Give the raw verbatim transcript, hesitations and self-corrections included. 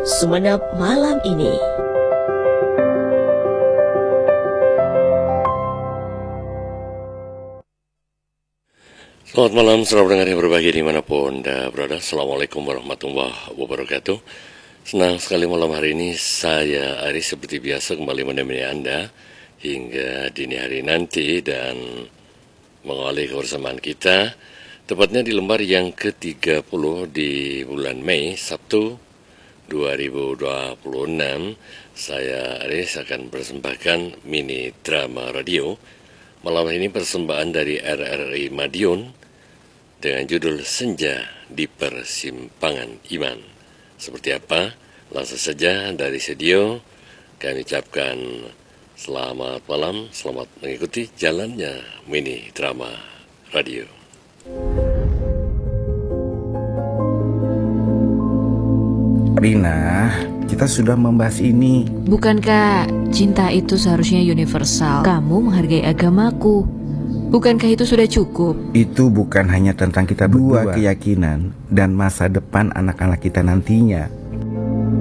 Sumenep malam ini. Selamat malam, selamat pendengar yang berbahagia dimanapun Anda berada. Assalamualaikum warahmatullahi wabarakatuh. Senang sekali malam hari ini saya Ari seperti biasa kembali menemani Anda hingga dini hari nanti dan mengawali kebersamaan kita tepatnya di lembar yang ke tiga puluh di bulan Mei, Sabtu dua ribu dua puluh enam. Saya Aris akan persembahkan mini drama radio. Malam ini persembahan dari R R I Madiun dengan judul Senja di Persimpangan Iman. Seperti apa? Langsung saja dari studio kami ucapkan selamat malam, selamat mengikuti jalannya mini drama radio. Rina, kita sudah membahas ini. Bukankah cinta itu seharusnya universal? Kamu menghargai agamaku. Bukankah itu sudah cukup? Itu bukan hanya tentang kita berdua, keyakinan dan masa depan anak-anak kita nantinya.